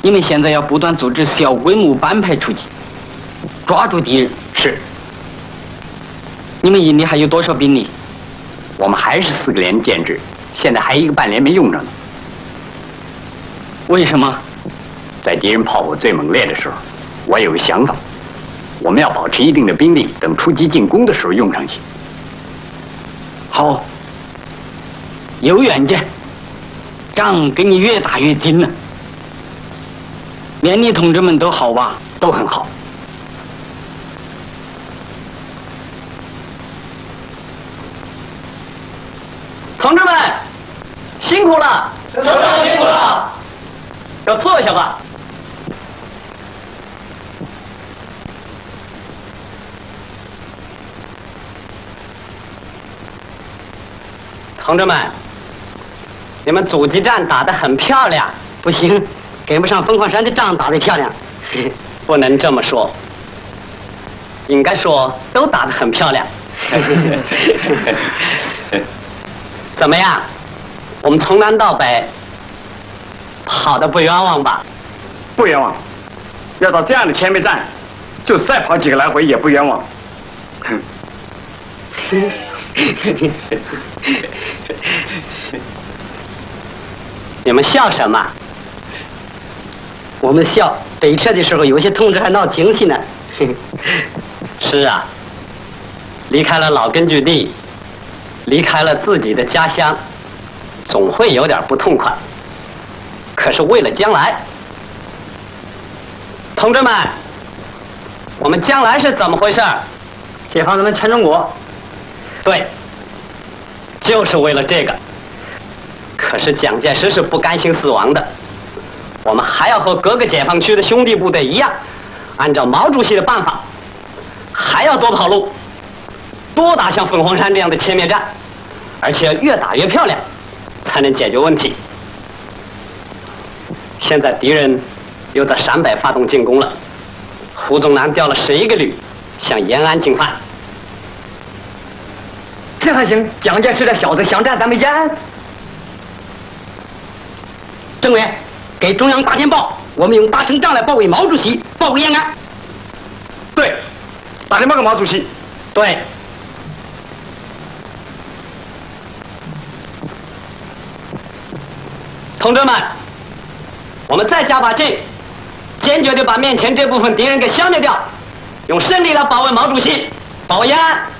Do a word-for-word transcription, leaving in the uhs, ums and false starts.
你们现在要不断组织小规模班派出击，抓住敌人。 是。 你们营里还有多少兵力？ 我们还是四个连建制，现在还一个半连没用着呢。 为什么？ 在敌人炮火最猛烈的时候，我有个想法，我们要保持一定的兵力，等出击进攻的时候用上去。 好，有远见，仗给你越打越精了。连里同志们都好吧？ 都很好。 同志们，辛苦了！ 省长辛苦了！ 要坐下吧。同志们，你们阻击战打得很漂亮。 不行，跟不上凤凰山的仗打得漂亮。 不能这么说，应该说都打得很漂亮。怎么样？我们从南到北跑得不冤枉吧？ 不冤枉。要到这样的前面站，就再跑几个来回也不冤枉。哼。 你们笑什么？ 我们笑北撤的时候，有些同志还闹情绪呢。 是啊，离开了老根据地，离开了自己的家乡，总会有点不痛快。可是为了将来，同志们，我们将来是怎么回事？ 解放咱们全中国。 对，就是为了这个。可是蒋介石是不甘心死亡的，我们还要和各个解放区的兄弟部队一样，按照毛主席的办法，还要多跑路，多打像凤凰山这样的歼灭战，而且越打越漂亮，才能解决问题。现在敌人又在陕北发动进攻了，胡宗南调了十一个旅向延安进犯。 这还行？蒋介石的小子想占咱们延安。政委，给中央打电报，我们用大胜仗来保卫毛主席，保卫延安。 对，打电报给毛主席。 对。同志们，我们再加把劲，坚决地把面前这部分敌人给消灭掉，用胜利来保卫毛主席，保卫延安。